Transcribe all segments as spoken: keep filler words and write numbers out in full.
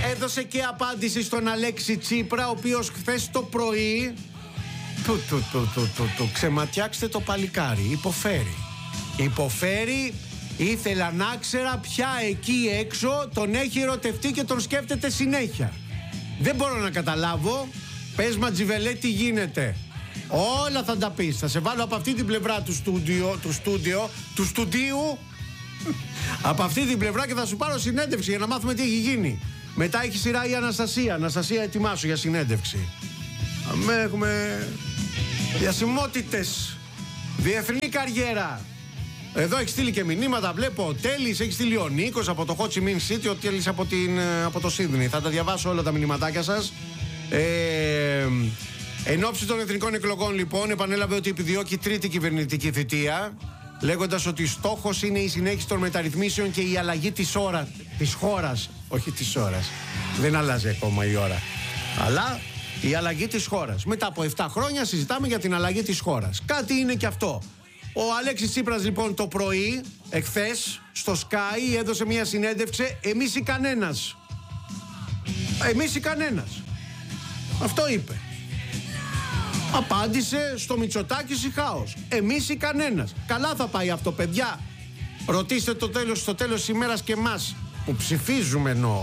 έδωσε και απάντηση στον Αλέξη Τσίπρα, ο οποίος χθες το πρωί του, του, του, του, του, του, ξεματιάξτε το παλικάρι, υποφέρει. Υποφέρει, ήθελα να ξέρα ποια εκεί έξω τον έχει ερωτευτεί και τον σκέφτεται συνέχεια. Δεν μπορώ να καταλάβω. Πες Ματζιβελέ τι γίνεται. Όλα θα τα πεις. Θα σε βάλω από αυτή την πλευρά του στούντιο, του στούντιο, του στούντιου από αυτή την πλευρά και θα σου πάρω συνέντευξη για να μάθουμε τι έχει γίνει. Μετά έχει σειρά η Αναστασία. Αναστασία, ετοιμάσου για συνέντευξη. Αμέ, έχουμε διασημότητες, διεθνή καριέρα. Εδώ έχει στείλει και μηνύματα, βλέπω ο Τέλης, έχει στείλει ο Νίκος από το Ho Chi Minh City, ο Τέλης από, την, από το Σίδνεϊ. Θα τα διαβάσω όλα τα μηνυματάκια σας. Ε, εν ώψη των εθνικών εκλογών, λοιπόν, επανέλαβε ότι επιδιώκει τρίτη κυβερνητική θητεία, λέγοντας ότι στόχος είναι η συνέχιση των μεταρρυθμίσεων και η αλλαγή της ώρας, της χώρας, όχι της ώρας. Δεν αλλάζει ακόμα η ώρα. Αλλά η αλλαγή της χώρας. Μετά από επτά χρόνια συζητάμε για την αλλαγή της χώρας. Κάτι είναι και αυτό. Ο Αλέξης Τσίπρας, λοιπόν, το πρωί, εχθές, στο Sky, έδωσε μια συνέντευξη. Εμείς ή κανένας. Εμείς ή κανένας. Αυτό είπε. Απάντησε στο Μητσοτάκης ή χάος. Εμείς ή κανένας. Καλά θα πάει αυτό, παιδιά. Ρωτήστε το τέλος, στο τέλος της ημέρας και εμάς που ψηφίζουμε, εννοώ.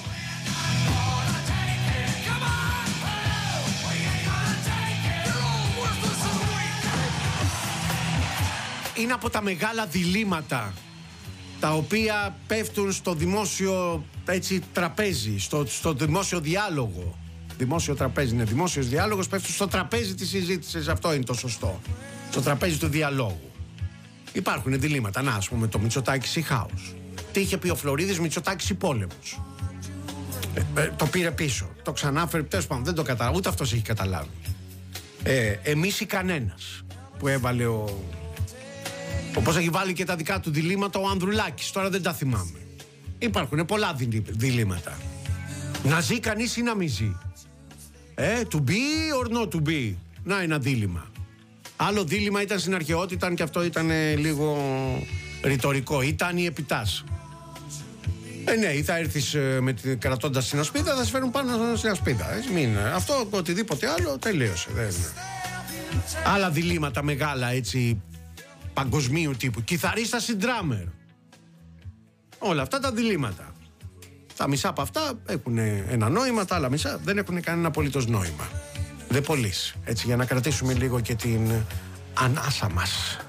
Είναι από τα μεγάλα διλήμματα τα οποία πέφτουν στο δημόσιο, έτσι, τραπέζι, στο, στο δημόσιο διάλογο. Δημόσιο τραπέζι είναι δημόσιος διάλογος, πέφτουν στο τραπέζι της συζήτησης, αυτό είναι το σωστό. Στο τραπέζι του διαλόγου. Υπάρχουν διλήμματα, να, ας πούμε, το Μητσοτάκης ή χάος. Τι είχε πει ο Φλωρίδης, Μητσοτάκης ή πόλεμος. Ε, ε, το πήρε πίσω, το ξανάφερε, τέλος πάντων, δεν το καταλάβει, ούτε αυτός έχει καταλάβει. Ε, εμείς ή κανένας, που έβαλε ο... Όπως έχει βάλει και τα δικά του διλήμματα ο Ανδρουλάκης, τώρα δεν τα θυμάμαι. Υπάρχουν πολλά διλήμματα. Να ζει κανείς ή να μην ζει. Ε, to be or not to be. Να, ένα δίλημμα. Άλλο δίλημμα ήταν στην αρχαιότητα, αν και αυτό ήταν λίγο ρητορικό. Ήταν η επιτάς. Ε, ναι, ή θα έρθεις με τη, κρατώντας την ασπίδα, θα σε φέρουν πάνω στην ασπίδα. Έτσι, μην, αυτό, οτιδήποτε άλλο, τελείωσε. Δεν. Άλλα διλήμματα μεγάλα, έτσι, παγκοσμίου τύπου. Κιθαρίστας ή ντράμερ. Όλα αυτά τα διλήμματα. Τα μισά από αυτά έχουν ένα νόημα, τα άλλα μισά δεν έχουν κανένα απολύτως νόημα. Δεν πολύς. Έτσι, για να κρατήσουμε λίγο και την ανάσα μας.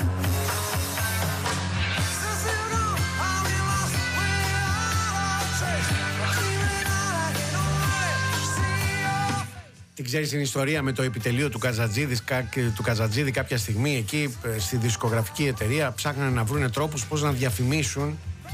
Την ξέρεις την ιστορία με το επιτελείο του Καζατζίδη, του Καζατζίδη κάποια στιγμή εκεί στη δισκογραφική εταιρεία ψάχνανε να βρουν τρόπους πώς να διαφημίσουν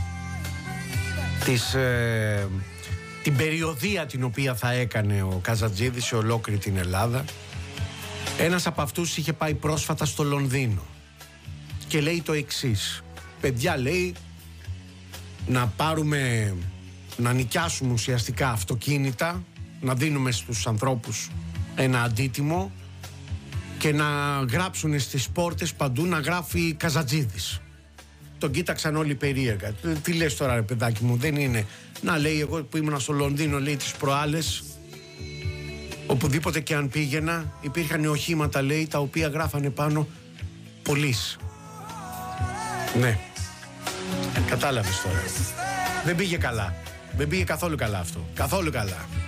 Της, ε, την περιοδεία την οποία θα έκανε ο Καζατζίδης σε ολόκληρη την Ελλάδα. Ένας από αυτούς είχε πάει πρόσφατα στο Λονδίνο και λέει το εξής: παιδιά, λέει, να πάρουμε, να νοικιάσουμε ουσιαστικά αυτοκίνητα, να δίνουμε στους ανθρώπους ένα αντίτιμο και να γράψουν στις πόρτες παντού να γράφει Καζατζίδης. Τον κοίταξαν όλοι περίεργα. Τι λες τώρα, ρε παιδάκι μου, δεν είναι. Να, λέει, εγώ που ήμουν στο Λονδίνο, λέει, τις προάλλες, οπουδήποτε και αν πήγαινα, υπήρχαν οχήματα, λέει, τα οποία γράφανε πάνω «Πολύς». Ναι. Κατάλαβες τώρα. Δεν πήγε καλά. Δεν πήγε καθόλου καλά αυτό. Καθόλου καλά.